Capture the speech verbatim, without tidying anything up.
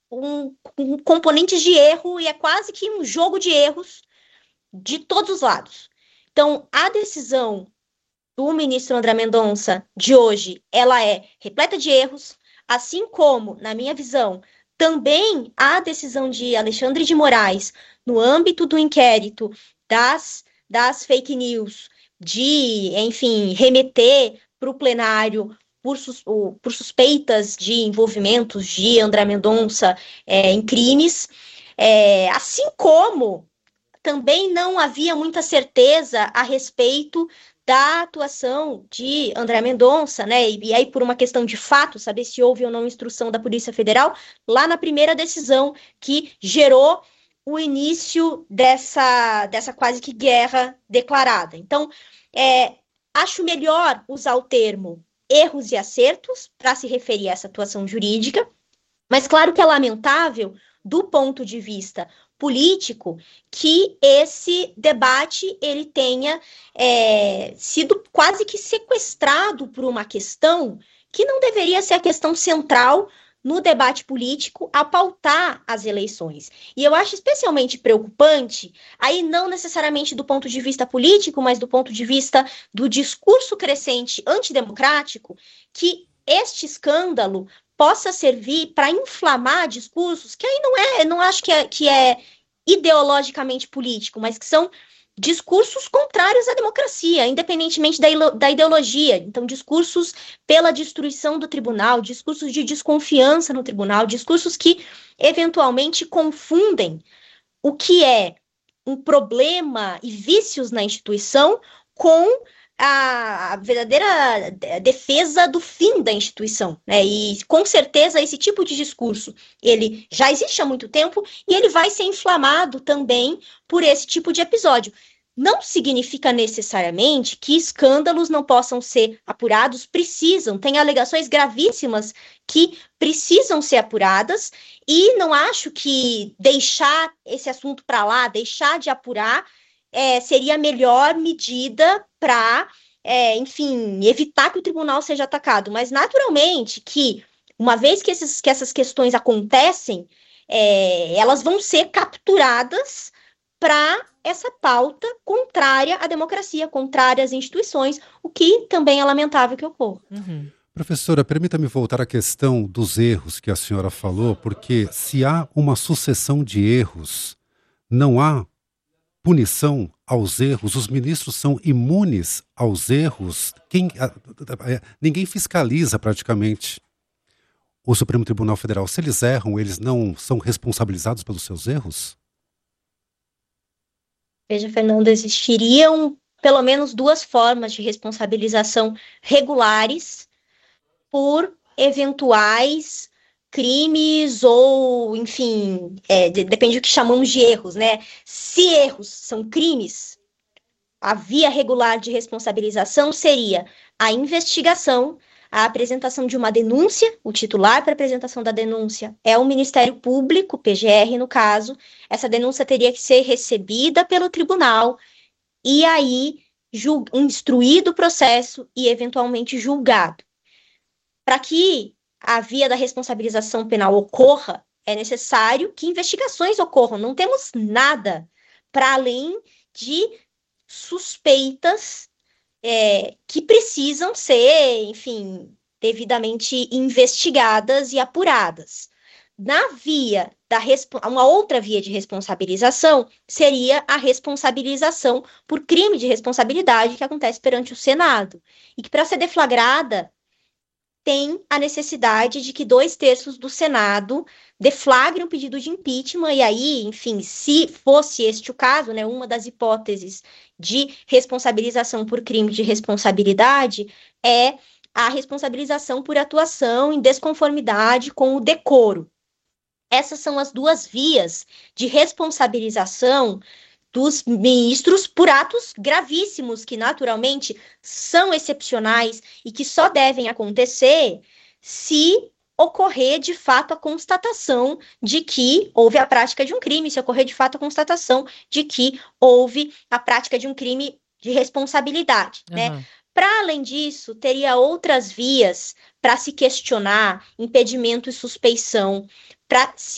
um, um componentes de erro e é quase que um jogo de erros de todos os lados. Então, a decisão do ministro André Mendonça de hoje, ela é repleta de erros, assim como, na minha visão, também a decisão de Alexandre de Moraes, no âmbito do inquérito das, das fake news, de, enfim, remeter para o plenário por, sus, por suspeitas de envolvimentos de André Mendonça é, em crimes, é, assim como também não havia muita certeza a respeito da atuação de André Mendonça, né? E, e aí, por uma questão de fato, saber se houve ou não instrução da Polícia Federal, lá na primeira decisão que gerou o início dessa, dessa quase que guerra declarada. Então, é, acho melhor usar o termo erros e acertos para se referir a essa atuação jurídica, mas claro que é lamentável, do ponto de vista político, que esse debate ele tenha é, sido quase que sequestrado por uma questão que não deveria ser a questão central no debate político a pautar as eleições. E eu acho especialmente preocupante, aí não necessariamente do ponto de vista político, mas do ponto de vista do discurso crescente antidemocrático, que este escândalo possa servir para inflamar discursos que aí não é, não acho que é, que é ideologicamente político, mas que são discursos contrários à democracia, independentemente da, da ideologia. Então, discursos pela destruição do tribunal, discursos de desconfiança no tribunal, discursos que eventualmente confundem o que é um problema e vícios na instituição com a verdadeira defesa do fim da instituição, né? E com certeza esse tipo de discurso ele já existe há muito tempo e ele vai ser inflamado também por esse tipo de episódio. Não significa necessariamente que escândalos não possam ser apurados, precisam, tem alegações gravíssimas que precisam ser apuradas, e não acho que deixar esse assunto para lá, deixar de apurar, É, seria a melhor medida para, é, enfim, evitar que o tribunal seja atacado. Mas, naturalmente, que uma vez que, esses, que essas questões acontecem, é, elas vão ser capturadas para essa pauta contrária à democracia, contrária às instituições, o que também é lamentável que ocorra. Uhum. Professora, permita-me voltar à questão dos erros que a senhora falou, porque se há uma sucessão de erros, não há punição aos erros, os ministros são imunes aos erros, quem, a, a, a, ninguém fiscaliza praticamente o Supremo Tribunal Federal. Se eles erram, eles não são responsabilizados pelos seus erros? Veja, Fernando, existiriam pelo menos duas formas de responsabilização regulares por eventuais crimes ou, enfim, é, de, depende do que chamamos de erros, né? Se erros são crimes, a via regular de responsabilização seria a investigação, a apresentação de uma denúncia, o titular para a apresentação da denúncia é o Ministério Público, P G R no caso, essa denúncia teria que ser recebida pelo tribunal e aí instruído o processo e eventualmente julgado. Para que a via da responsabilização penal ocorra, é necessário que investigações ocorram. Não temos nada para além de suspeitas é, que precisam ser, enfim, devidamente investigadas e apuradas. Na via da uma outra via de responsabilização seria a responsabilização por crime de responsabilidade que acontece perante o Senado e que, para ser deflagrada, tem a necessidade de que dois terços do Senado deflagrem um pedido de impeachment, e aí, enfim, se fosse este o caso, né, uma das hipóteses de responsabilização por crime de responsabilidade é a responsabilização por atuação em desconformidade com o decoro. Essas são as duas vias de responsabilização dos ministros por atos gravíssimos, que naturalmente são excepcionais e que só devem acontecer se ocorrer de fato a constatação de que houve a prática de um crime, se ocorrer de fato a constatação de que houve a prática de um crime de responsabilidade, uhum. né? Para além disso, teria outras vias para se questionar impedimento e suspeição, para se